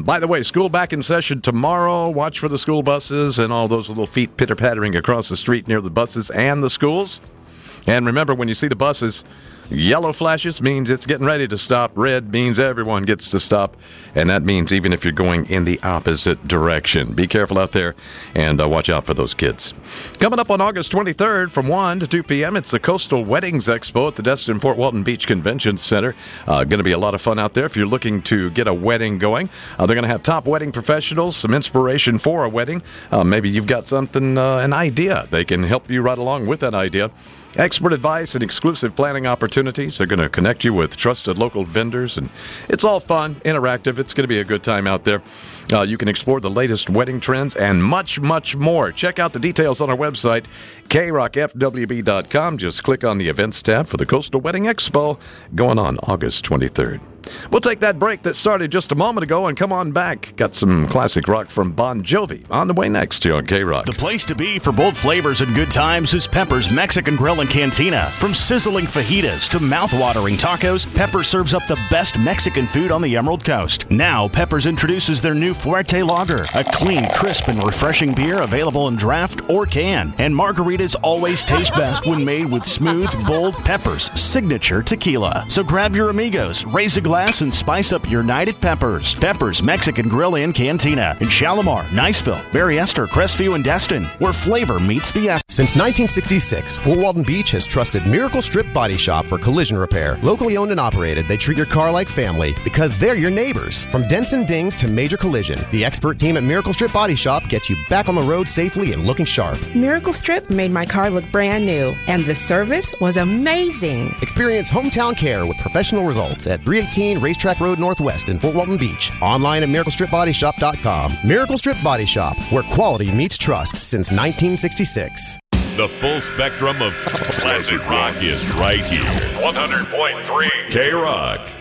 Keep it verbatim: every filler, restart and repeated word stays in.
By the way, school back in session tomorrow. Watch for the school buses and all those little feet pitter-pattering across the street near the buses and the schools. And remember, when you see the buses, yellow flashes means it's getting ready to stop. Red means everyone gets to stop. And that means even if you're going in the opposite direction. Be careful out there and uh, watch out for those kids. Coming up on August twenty-third from one to two p.m., it's the Coastal Weddings Expo at the Destin Fort Walton Beach Convention Center. Uh, going to be a lot of fun out there if you're looking to get a wedding going. Uh, they're going to have top wedding professionals, some inspiration for a wedding. Uh, maybe you've got something, uh, an idea. They can help you right along with that idea. Expert advice and exclusive planning opportunities. They're going to connect you with trusted local vendors, and it's all fun, interactive. It's going to be a good time out there. Uh, you can explore the latest wedding trends and much, much more. Check out the details on our website, K rock F W B dot com. Just click on the Events tab for the Coastal Wedding Expo going on August twenty-third. We'll take that break that started just a moment ago and come on back. Got some classic rock from Bon Jovi on the way next here on K-Rock. The place to be for bold flavors and good times is Pepper's Mexican Grill and Cantina. From sizzling fajitas to mouth-watering tacos, Pepper's serves up the best Mexican food on the Emerald Coast. Now, Pepper's introduces their new Fuerte Lager, a clean, crisp, and refreshing beer available in draft or can. And margaritas always taste best when made with smooth, bold Pepper's signature tequila. So grab your amigos, raise a glass, and spice up your night at Pepper's. Pepper's Mexican Grill and Cantina in Shalimar, Niceville, Barry Esther, Crestview, and Destin, where flavor meets fiesta. Since nineteen sixty-six, Fort Walton Beach has trusted Miracle Strip Body Shop for collision repair. Locally owned and operated, they treat your car like family because they're your neighbors. From dents and dings to major collision, the expert team at Miracle Strip Body Shop gets you back on the road safely and looking sharp. Miracle Strip made my car look brand new, and the service was amazing. Experience hometown care with professional results at three eighteen Racetrack Road Northwest in Fort Walton Beach. Online at miracle strip body shop dot com. Miracle Strip Body Shop, where quality meets trust since nineteen sixty-six. The full spectrum of classic rock is right here. one hundred point three K-Rock.